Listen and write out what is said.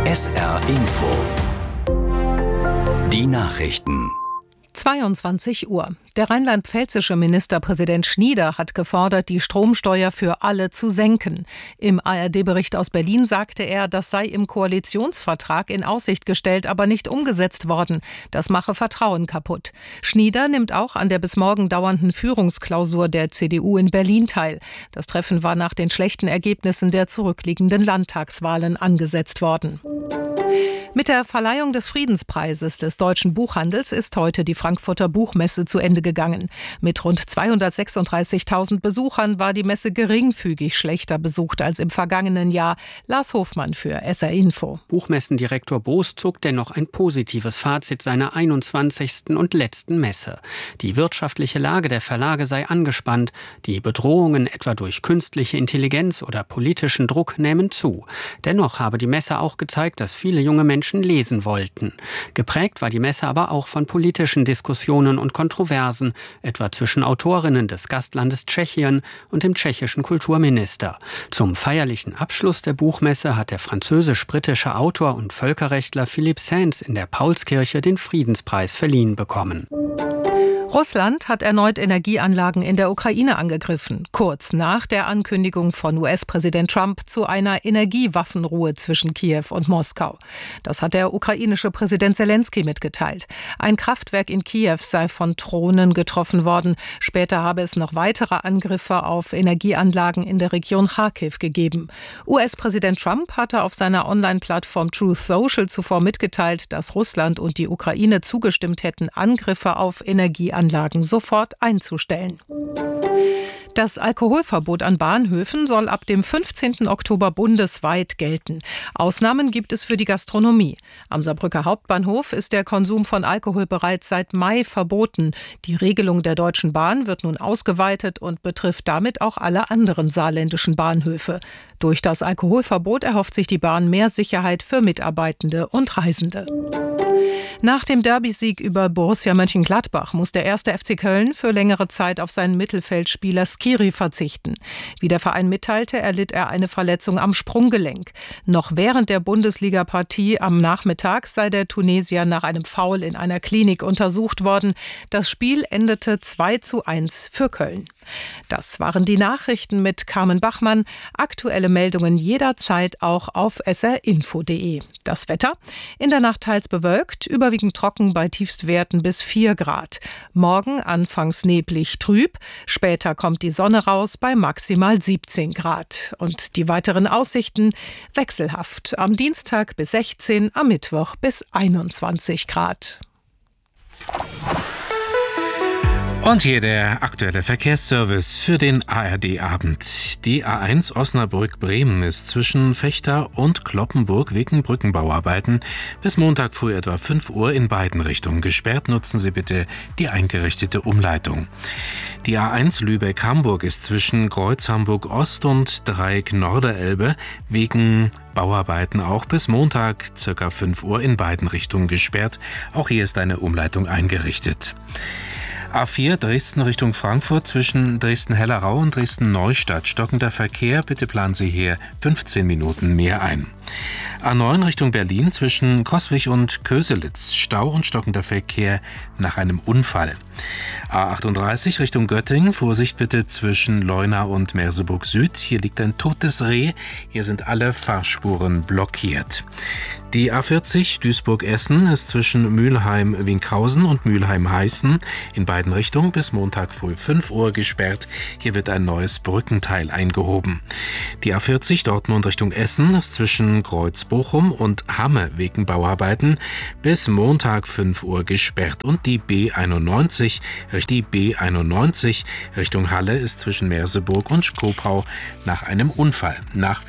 SR Info. Die Nachrichten. 22 Uhr. Der rheinland-pfälzische Ministerpräsident Schnieder hat gefordert, die Stromsteuer für alle zu senken. Im ARD-Bericht aus Berlin sagte er, das sei im Koalitionsvertrag in Aussicht gestellt, aber nicht umgesetzt worden. Das mache Vertrauen kaputt. Schnieder nimmt auch an der bis morgen dauernden Führungsklausur der CDU in Berlin teil. Das Treffen war nach den schlechten Ergebnissen der zurückliegenden Landtagswahlen angesetzt worden. Mit der Verleihung des Friedenspreises des deutschen Buchhandels ist heute die Frankfurter Buchmesse zu Ende gegangen. Mit rund 236.000 Besuchern war die Messe geringfügig schlechter besucht als im vergangenen Jahr. Lars Hofmann für SR Info. Buchmessendirektor Boos zog dennoch ein positives Fazit seiner 21. und letzten Messe. Die wirtschaftliche Lage der Verlage sei angespannt. Die Bedrohungen etwa durch künstliche Intelligenz oder politischen Druck nähmen zu. Dennoch habe die Messe auch gezeigt, dass viele junge Menschen lesen wollten. Geprägt war die Messe aber auch von politischen Diskussionen und Kontroversen, etwa zwischen Autorinnen des Gastlandes Tschechien und dem tschechischen Kulturminister. Zum feierlichen Abschluss der Buchmesse hat der französisch-britische Autor und Völkerrechtler Philippe Sands in der Paulskirche den Friedenspreis verliehen bekommen. Russland hat erneut Energieanlagen in der Ukraine angegriffen, kurz nach der Ankündigung von US-Präsident Trump zu einer Energiewaffenruhe zwischen Kiew und Moskau. Das hat der ukrainische Präsident Zelensky mitgeteilt. Ein Kraftwerk in Kiew sei von Drohnen getroffen worden. Später habe es noch weitere Angriffe auf Energieanlagen in der Region Charkiw gegeben. US-Präsident Trump hatte auf seiner Online-Plattform Truth Social zuvor mitgeteilt, dass Russland und die Ukraine zugestimmt hätten, Angriffe auf Energieanlagen sofort einzustellen. Das Alkoholverbot an Bahnhöfen soll ab dem 15. Oktober bundesweit gelten. Ausnahmen gibt es für die Gastronomie. Am Saarbrücker Hauptbahnhof ist der Konsum von Alkohol bereits seit Mai verboten. Die Regelung der Deutschen Bahn wird nun ausgeweitet und betrifft damit auch alle anderen saarländischen Bahnhöfe. Durch das Alkoholverbot erhofft sich die Bahn mehr Sicherheit für Mitarbeitende und Reisende. Nach dem Derby-Sieg über Borussia Mönchengladbach muss der 1. FC Köln für längere Zeit auf seinen Mittelfeldspieler Skiri verzichten. Wie der Verein mitteilte, erlitt er eine Verletzung am Sprunggelenk. Noch während der Bundesliga-Partie am Nachmittag sei der Tunesier nach einem Foul in einer Klinik untersucht worden. Das Spiel endete 2:1 für Köln. Das waren die Nachrichten mit Carmen Bachmann. Aktuelle Meldungen jederzeit auch auf srinfo.de. Das Wetter: in der Nacht teils bewölkt, überwiegend trocken bei Tiefstwerten bis 4 Grad. Morgen anfangs neblig trüb, später kommt die Sonne raus bei maximal 17 Grad. Und die weiteren Aussichten: wechselhaft. Am Dienstag bis 16, am Mittwoch bis 21 Grad. Und hier der aktuelle Verkehrsservice für den ARD-Abend. Die A1 Osnabrück-Bremen ist zwischen Vechta und Cloppenburg wegen Brückenbauarbeiten bis Montag früh etwa 5 Uhr in beiden Richtungen gesperrt. Nutzen Sie bitte die eingerichtete Umleitung. Die A1 Lübeck-Hamburg ist zwischen Kreuz Hamburg-Ost und Dreieck Norderelbe wegen Bauarbeiten auch bis Montag ca. 5 Uhr in beiden Richtungen gesperrt. Auch hier ist eine Umleitung eingerichtet. A4 Dresden Richtung Frankfurt zwischen Dresden-Hellerau und Dresden-Neustadt. Stockender Verkehr, bitte planen Sie hier 15 Minuten mehr ein. A9 Richtung Berlin zwischen Coswig und Köselitz. Stau und stockender Verkehr nach einem Unfall. A38 Richtung Göttingen. Vorsicht bitte zwischen Leuna und Merseburg Süd. Hier liegt ein totes Reh. Hier sind alle Fahrspuren blockiert. Die A40 Duisburg-Essen ist zwischen Mülheim-Winkhausen und Mülheim-Heißen in beiden Richtungen bis Montag früh 5 Uhr gesperrt. Hier wird ein neues Brückenteil eingehoben. Die A40 Dortmund Richtung Essen ist zwischen Kreuz-Bochum und Hamme wegen Bauarbeiten bis Montag 5 Uhr gesperrt. Und die B91 Richtung Halle ist zwischen Merseburg und Schkopau nach einem Unfall.